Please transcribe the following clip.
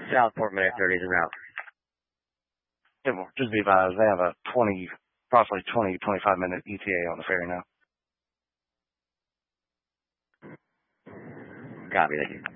Southport Minute 30 is en route. Yeah, well, just be advised, they have a approximately 25-minute ETA on the ferry now. Copy, thank you.